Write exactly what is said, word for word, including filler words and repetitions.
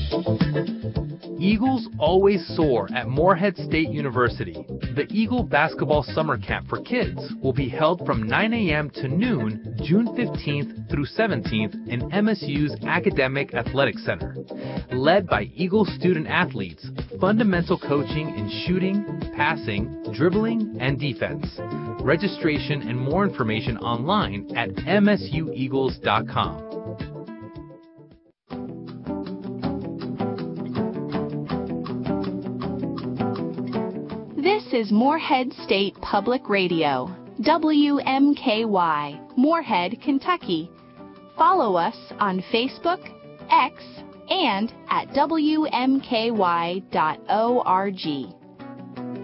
Eagles always soar at Morehead State University. The Eagle Basketball Summer Camp for Kids will be held from nine a m to noon, June fifteenth through seventeenth in M S U's Academic Athletic Center. Led by Eagle student athletes, fundamental coaching in shooting, passing, dribbling, and defense. Registration and more information online at m s u eagles dot com. This is Morehead State Public Radio, W M K Y, Morehead, Kentucky. Follow us on Facebook, X, and at w m k y dot org.